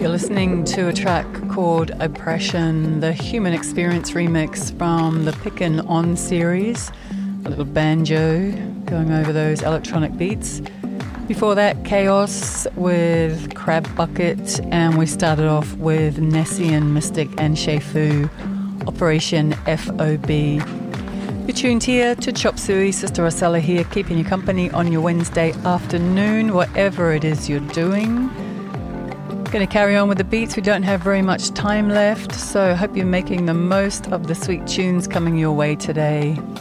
You're listening to a track called Oppression, the Human Experience remix from the Pickin' On series. A little banjo going over those electronic beats. Before that, Chaos with Crab Bucket, and we started off with Nessian, Mystic and Shefu, Operation FOB. You're tuned here to Chop Suey, Sister Rosella here, keeping you company on your Wednesday afternoon, whatever it is you're doing. Going to carry on with the beats. We don't have very much time left, so I hope you're making the most of the sweet tunes coming your way today.